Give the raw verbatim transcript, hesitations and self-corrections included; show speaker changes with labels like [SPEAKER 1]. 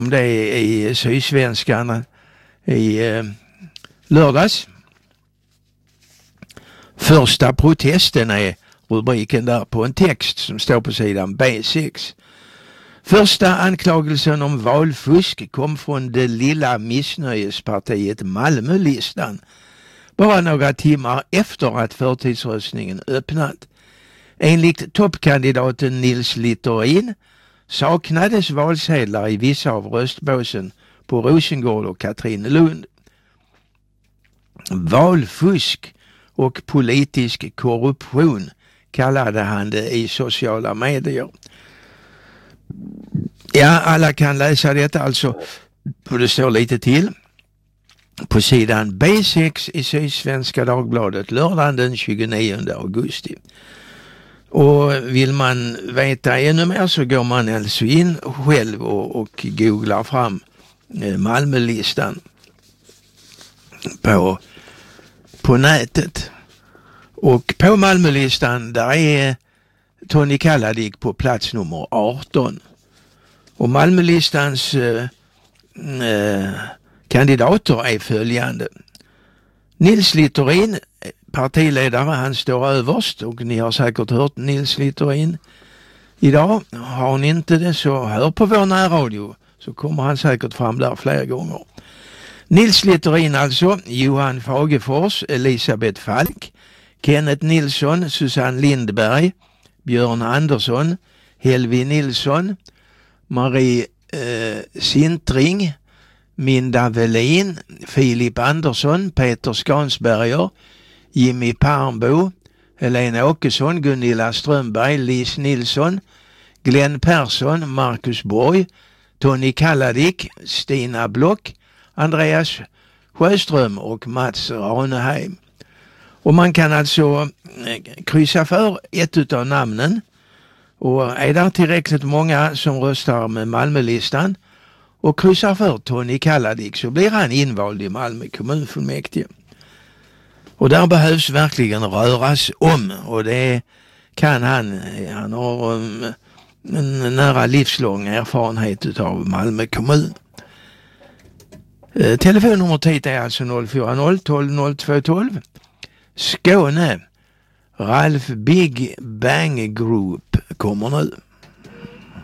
[SPEAKER 1] det i Sydsvenskan i eh, lördags. Första protesten är rubriken där på en text som står på sidan B sex. Första anklagelsen om valfusk kom från det lilla missnöjespartiet Malmölistan bara några timmar efter att förtidsröstningen öppnat. Enligt toppkandidaten Nils Littorin saknades valsedlar i vissa av röstbåsen på Rosengård och Katrinelund. Valfusk och politisk korruption kallade han det i sociala medier. Ja, alla kan läsa detta alltså, och det står lite till. På sidan B sex i Sydsvenska Dagbladet lördagen den tjugonionde augusti. Och vill man veta ännu mer så går man alltså in själv och, och googlar fram Malmölistan på, på nätet. Och på Malmölistan där är Tony Kalladik på plats nummer arton. Och Malmölistans eh, eh, kandidater är följande. Nils Littorin, partiledare, han står överst och ni har säkert hört Nils Littorin idag. Har ni inte det så hör på vår närradio så kommer han säkert fram där flera gånger. Nils Littorin alltså, Johan Fagefors, Elisabeth Falk, Kenneth Nilsson, Susanne Lindberg, Björn Andersson, Helvi Nilsson, Marie eh, Sintring, Minda Velin, Filip Andersson, Peter Skansberger, Jimmy Parnbo, Helena Åkesson, Gunilla Strömberg, Lis Nilsson, Glenn Persson, Marcus Borg, Tony Kalladik, Stina Block, Andreas Sjöström och Mats Raneheim. Och man kan alltså kryssa för ett utav namnen, och är där tillräckligt många som röstar med Malmölistan och kryssar för Tony Kalladik så blir han invald i Malmö kommunfullmäktige. Och där behövs verkligen röras om, och det kan han. Han har um, en nära livslång erfarenhet av Malmö kommun. Eh, telefonnumret hit är alltså noll fyra noll tolv noll två tolv. Skåne, Ralf Big Bang Group kommer nu.